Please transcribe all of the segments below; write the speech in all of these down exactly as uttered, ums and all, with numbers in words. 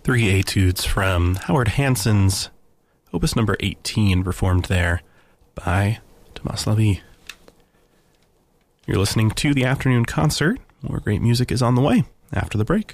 Three etudes from Howard Hanson's opus number eighteen, performed there by Tomas Lavie. You're listening to the afternoon concert. More great music is on the way after the break.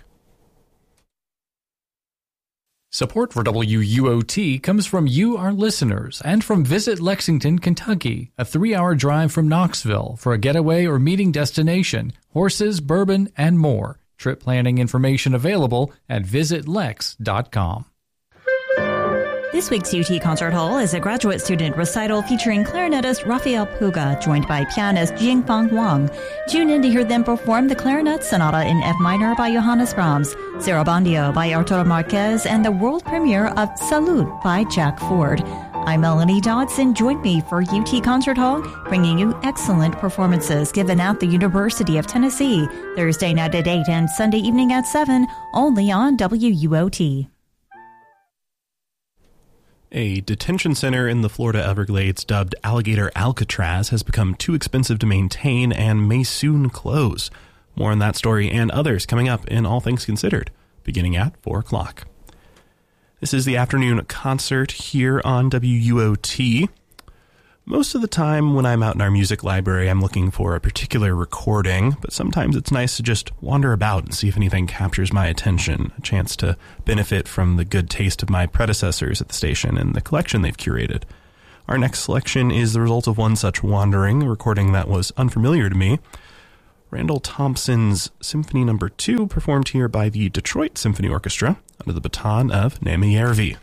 Support for W U O T comes from you, our listeners, and from Visit Lexington, Kentucky, a three-hour drive from Knoxville for a getaway or meeting destination, horses, bourbon, and more. Trip planning information available at visit lex dot com. This week's U T Concert Hall is a graduate student recital featuring clarinetist Rafael Puga, joined by pianist Jingfang Wang. Tune in to hear them perform the Clarinet Sonata in F minor by Johannes Brahms, Sarabandio by Arturo Marquez, and the world premiere of Salud by Jack Ford. I'm Melanie Dodson. Join me for U T Concert Hall, bringing you excellent performances given at the University of Tennessee, Thursday night at eight and Sunday evening at seven, only on W U O T. A detention center in the Florida Everglades dubbed Alligator Alcatraz has become too expensive to maintain and may soon close. More on that story and others coming up in All Things Considered, beginning at four o'clock. This is the afternoon concert here on W U O T. Most of the time when I'm out in our music library, I'm looking for a particular recording, but sometimes it's nice to just wander about and see if anything captures my attention, a chance to benefit from the good taste of my predecessors at the station and the collection they've curated. Our next selection is the result of one such wandering, a recording that was unfamiliar to me. Randall Thompson's Symphony Number two, performed here by the Detroit Symphony Orchestra under the baton of Naomi Järvi.